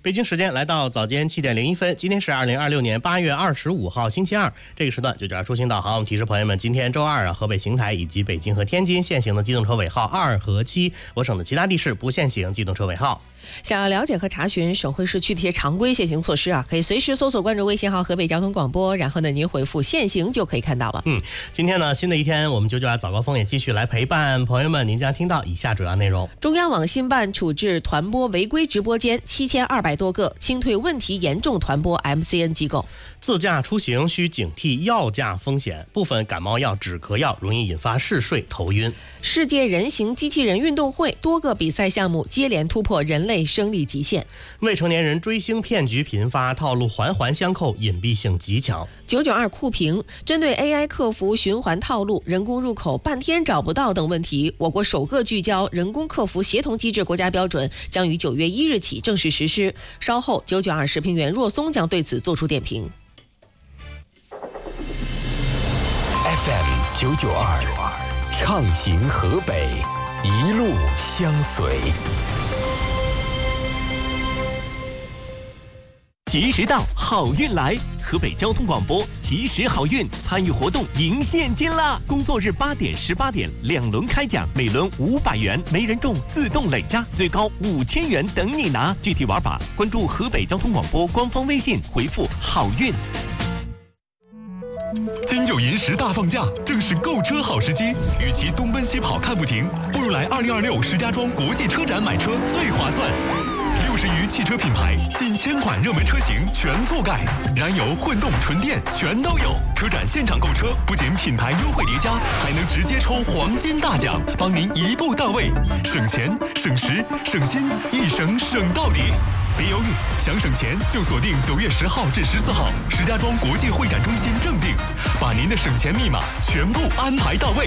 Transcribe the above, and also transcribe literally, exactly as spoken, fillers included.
北京时间来到早间七点零一分，今天是二零二六年八月二十五号星期二，这个时段九九二出行导航，我们提示朋友们，今天周二啊，河北邢台以及北京和天津限行的机动车尾号二和七，我省的其他地市不限行机动车尾号。 想要了解和查询省会市区的一些常规限行措施啊，可以随时搜索关注微信号河北交通广播，然后呢您回复限行就可以看到了。 嗯，今天呢新的一天，我们九九二早高峰也继续来陪伴朋友们，您将听到以下主要内容： 中央网信办处置团播违规直播间七千二百多个，清退问题严重团播 M C N 机构。 自驾出行需警惕药价风险，部分感冒药、止咳药容易引发嗜睡、头晕。 世界人形机器人运动会多个比赛项目接连突破人类生理极限。 未成年人追星骗局频发，套路环环相扣，隐蔽性极强。 九九二酷评针对 A I 客服循环套路、人工入口半天找不到等问题，我国首个聚焦人工客服协同机制国家标准将于九月一日起正式实施。稍后九九二时评员若松将对此作出点评。 F M 九九二畅行河北，一路相随。 及时到，好运来！河北交通广播及时好运参与活动赢现金啦！工作日八点、十八点两轮开奖，每轮五百元，没人中自动累加，最高五千元等你拿。具体玩法关注河北交通广播官方微信，回复好运。 金九银十大放假，正是购车好时机。与其东奔西跑看不停，不如来二零二六石家庄国际车展买车最划算。六十余汽车品牌，近千款热门车型全覆盖，燃油、混动、纯电全都有。车展现场购车，不仅品牌优惠叠加，还能直接抽黄金大奖，帮您一步到位，省钱、省时、省心，一省省到底。别犹豫，想省钱就锁定九月十号至十四号石家庄国际会展中心正定，把您的省钱密码全部安排到位。